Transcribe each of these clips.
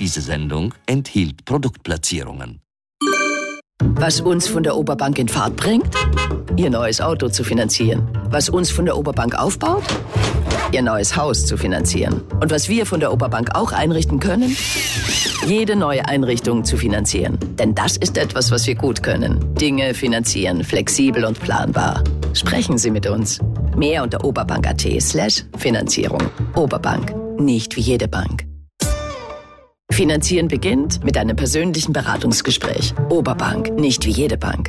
Diese Sendung enthielt Produktplatzierungen. Was uns von der Oberbank in Fahrt bringt? Ihr neues Auto zu finanzieren. Was uns von der Oberbank aufbaut? Ihr neues Haus zu finanzieren. Und was wir von der Oberbank auch einrichten können? Jede neue Einrichtung zu finanzieren. Denn das ist etwas, was wir gut können. Dinge finanzieren, flexibel und planbar. Sprechen Sie mit uns. Mehr unter oberbank.at/Finanzierung. Oberbank. Nicht wie jede Bank. Finanzieren beginnt mit einem persönlichen Beratungsgespräch. Oberbank. Nicht wie jede Bank.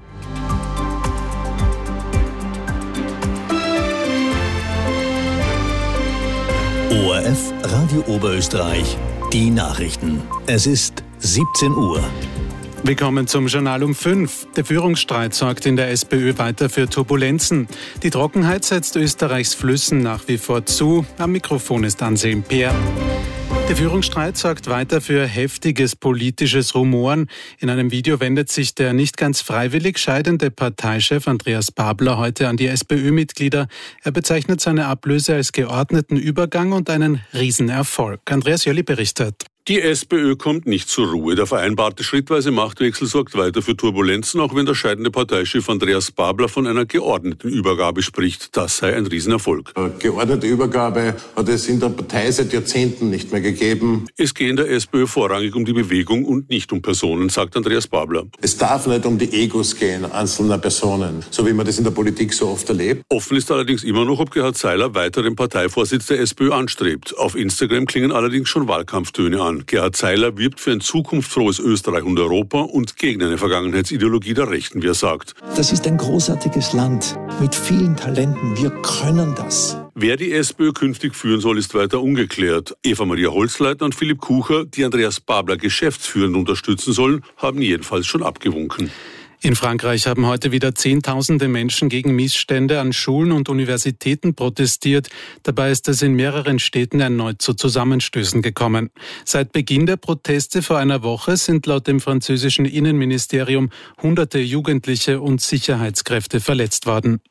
ORF Radio Oberösterreich, die Nachrichten. Es ist 17 Uhr. Willkommen zum Journal um 5. Der Führungsstreit sorgt in der SPÖ weiter für Turbulenzen. Die Trockenheit setzt Österreichs Flüssen nach wie vor zu. Am Mikrofon ist Anselm Peer. Der Führungsstreit sorgt weiter für heftiges politisches Rumoren. In einem Video wendet sich der nicht ganz freiwillig scheidende Parteichef Andreas Babler heute an die SPÖ-Mitglieder. Er bezeichnet seine Ablöse als geordneten Übergang und einen Riesenerfolg. Andreas Jölli berichtet. Die SPÖ kommt nicht zur Ruhe. Der vereinbarte schrittweise Machtwechsel sorgt weiter für Turbulenzen, auch wenn der scheidende Parteichef Andreas Babler von einer geordneten Übergabe spricht. Das sei ein Riesenerfolg. Geordnete Übergabe hat es in der Partei seit Jahrzehnten nicht mehr gegeben. Es gehe in der SPÖ vorrangig um die Bewegung und nicht um Personen, sagt Andreas Babler. Es darf nicht um die Egos gehen einzelner Personen, so wie man das in der Politik so oft erlebt. Offen ist allerdings immer noch, ob Gerhard Seiler weiter den Parteivorsitz der SPÖ anstrebt. Auf Instagram klingen allerdings schon Wahlkampftöne an. Gerhard Seiler wirbt für ein zukunftsfrohes Österreich und Europa und gegen eine Vergangenheitsideologie der Rechten, wie er sagt. Das ist ein großartiges Land mit vielen Talenten. Wir können das. Wer die SPÖ künftig führen soll, ist weiter ungeklärt. Eva-Maria Holzleitner und Philipp Kucher, die Andreas Babler geschäftsführend unterstützen sollen, haben jedenfalls schon abgewunken. In Frankreich haben heute wieder Zehntausende Menschen gegen Missstände an Schulen und Universitäten protestiert. Dabei ist es in mehreren Städten erneut zu Zusammenstößen gekommen. Seit Beginn der Proteste vor einer Woche sind laut dem französischen Innenministerium Hunderte Jugendliche und Sicherheitskräfte verletzt worden.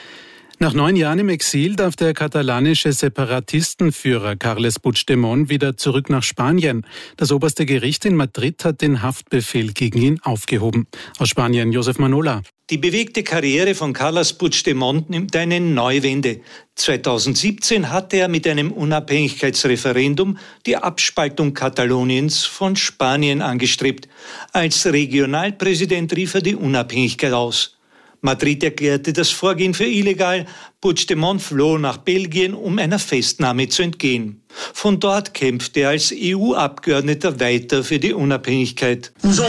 Nach 9 Jahren im Exil darf der katalanische Separatistenführer Carles Puigdemont wieder zurück nach Spanien. Das oberste Gericht in Madrid hat den Haftbefehl gegen ihn aufgehoben. Aus Spanien, Josef Manola. Die bewegte Karriere von Carles Puigdemont nimmt eine Neuwende. 2017 hatte er mit einem Unabhängigkeitsreferendum die Abspaltung Kataloniens von Spanien angestrebt. Als Regionalpräsident rief er die Unabhängigkeit aus. Madrid erklärte das Vorgehen für illegal. Puigdemont floh nach Belgien, um einer Festnahme zu entgehen. Von dort kämpfte er als EU-Abgeordneter weiter für die Unabhängigkeit.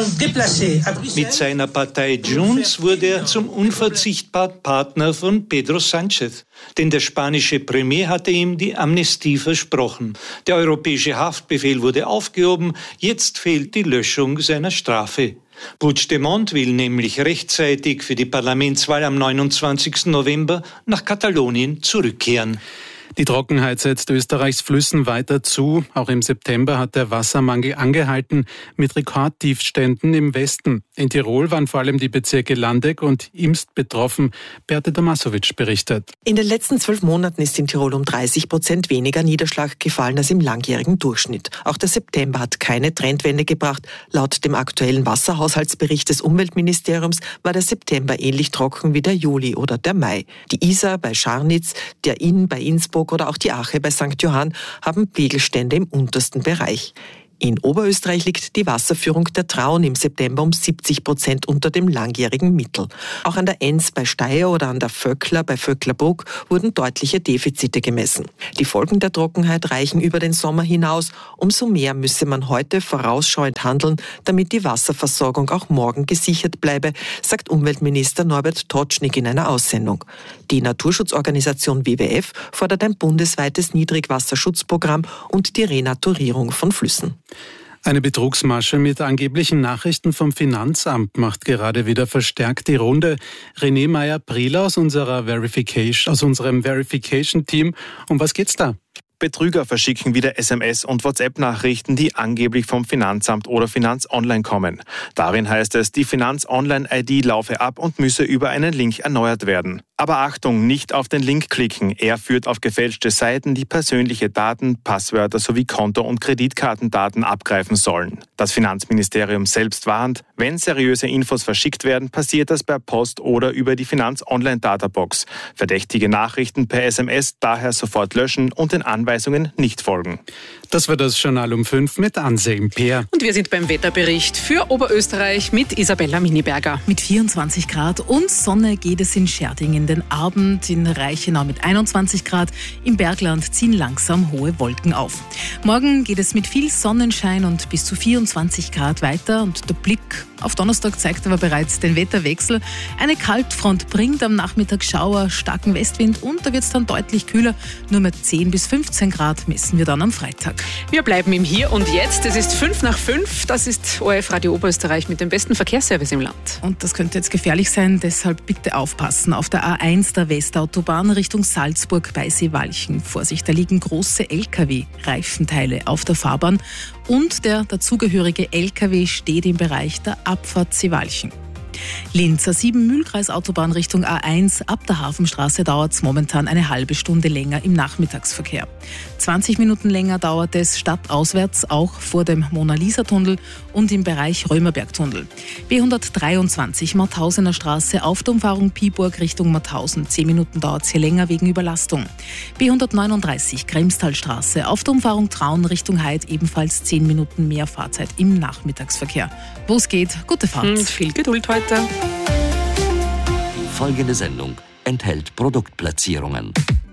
Mit seiner Partei Junts wurde er zum unverzichtbaren Partner von Pedro Sánchez. Denn der spanische Premier hatte ihm die Amnestie versprochen. Der europäische Haftbefehl wurde aufgehoben. Jetzt fehlt die Löschung seiner Strafe. Puigdemont will nämlich rechtzeitig für die Parlamentswahl am 29. November nach Katalonien zurückkehren. Die Trockenheit setzt Österreichs Flüssen weiter zu. Auch im September hat der Wassermangel angehalten mit Rekordtiefständen im Westen. In Tirol waren vor allem die Bezirke Landeck und Imst betroffen. Beate Damasovic berichtet. In den letzten 12 Monaten ist in Tirol um 30% weniger Niederschlag gefallen als im langjährigen Durchschnitt. Auch der September hat keine Trendwende gebracht. Laut dem aktuellen Wasserhaushaltsbericht des Umweltministeriums war der September ähnlich trocken wie der Juli oder der Mai. Die Isar bei Scharnitz, der Inn bei Innsbruck oder auch die Ache bei St. Johann haben Pegelstände im untersten Bereich. In Oberösterreich liegt die Wasserführung der Traun im September um 70% unter dem langjährigen Mittel. Auch an der Enns bei Steyr oder an der Vöckler bei Vöcklerbruck wurden deutliche Defizite gemessen. Die Folgen der Trockenheit reichen über den Sommer hinaus. Umso mehr müsse man heute vorausschauend handeln, damit die Wasserversorgung auch morgen gesichert bleibe, sagt Umweltminister Norbert Totschnig in einer Aussendung. Die Naturschutzorganisation WWF fordert ein bundesweites Niedrigwasserschutzprogramm und die Renaturierung von Flüssen. Eine Betrugsmasche mit angeblichen Nachrichten vom Finanzamt macht gerade wieder verstärkt die Runde. René Meyer-Prieler aus unserem Verification-Team. Um was geht's da? Betrüger verschicken wieder SMS- und WhatsApp-Nachrichten, die angeblich vom Finanzamt oder Finanz Online kommen. Darin heißt es, die Finanz Online-ID laufe ab und müsse über einen Link erneuert werden. Aber Achtung, nicht auf den Link klicken. Er führt auf gefälschte Seiten, die persönliche Daten, Passwörter sowie Konto- und Kreditkartendaten abgreifen sollen. Das Finanzministerium selbst warnt, wenn seriöse Infos verschickt werden, passiert das per Post oder über die Finanz-Online-Databox. Verdächtige Nachrichten per SMS daher sofort löschen und den Anweisungen nicht folgen. Das war das Journal um 5 mit Anselm Peer. Und wir sind beim Wetterbericht für Oberösterreich mit Isabella Miniberger. Mit 24 Grad und Sonne geht es in Scherding in den Abend, in Reichenau mit 21 Grad. Im Bergland ziehen langsam hohe Wolken auf. Morgen geht es mit viel Sonnenschein und bis zu 24 Grad weiter. Und der Blick auf Donnerstag zeigt aber bereits den Wetterwechsel. Eine Kaltfront bringt am Nachmittag Schauer, starken Westwind und da wird es dann deutlich kühler. Nur mit 10 bis 15 Grad messen wir dann am Freitag. Wir bleiben im Hier und Jetzt. Es ist 5 nach 5. Das ist ORF Radio Oberösterreich mit dem besten Verkehrsservice im Land. Und das könnte jetzt gefährlich sein, deshalb bitte aufpassen. Auf der A1 der Westautobahn Richtung Salzburg bei Seewalchen. Vorsicht, da liegen große LKW-Reifenteile auf der Fahrbahn und der dazugehörige LKW steht im Bereich der Abfahrt Seewalchen. Linz, A7 Mühlkreisautobahn Richtung A1. Ab der Hafenstraße dauert es momentan eine halbe Stunde länger im Nachmittagsverkehr. 20 Minuten länger dauert es stadtauswärts, auch vor dem Mona-Lisa-Tunnel und im Bereich Römerberg-Tunnel. B123 Mauthausener Straße auf der Umfahrung Piburg Richtung Mauthausen. 10 Minuten dauert es hier länger wegen Überlastung. B139 Kremstalstraße auf der Umfahrung Traun Richtung Heid ebenfalls 10 Minuten mehr Fahrzeit im Nachmittagsverkehr. Wo es geht, gute Fahrt. Und viel Geduld heute. Die folgende Sendung enthält Produktplatzierungen.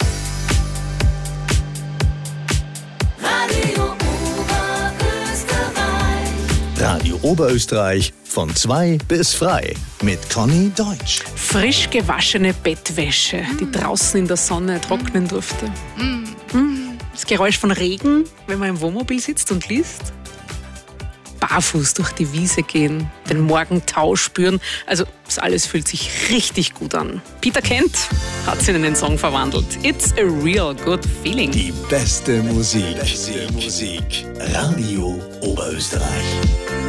Radio Oberösterreich von 2 bis frei mit Conny Deutsch. Frisch gewaschene Bettwäsche, die draußen in der Sonne trocknen durfte. Das Geräusch von Regen, wenn man im Wohnmobil sitzt und liest. Barfuß durch die Wiese gehen, den Morgentau spüren. Also das alles fühlt sich richtig gut an. Peter Kent hat es in einen Song verwandelt. It's a real good feeling. Die beste Musik. Radio Oberösterreich.